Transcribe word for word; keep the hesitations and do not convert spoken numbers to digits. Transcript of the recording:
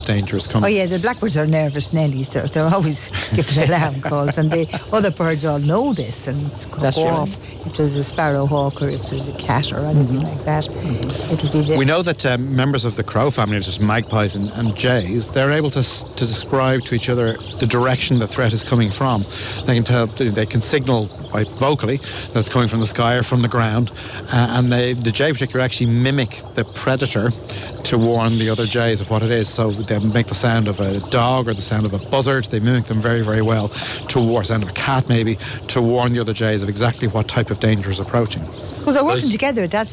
dangers coming. Oh yeah, the blackbirds are nervous Nellies. They're, they're always giving alarm calls, and the other birds all know this and go That's right. off. If there's a sparrowhawk or if there's a cat or anything Mm-hmm. like that, mm-hmm. it'll be the... We know that um, members of the crow family, such as magpies and, and jays, they're able to s- to describe to each other the direction the threat is coming from. They can tell, they can signal by vocally that it's coming from the sky or from the ground, uh, and they, the jay in particular actually mimic the predator to warn the other jays of what it is. So they make the sound of a dog or the sound of a buzzard. They mimic them very, very well to warn, sound of a cat maybe, to warn the other jays of exactly what type of danger is approaching. Well, they're working together. That's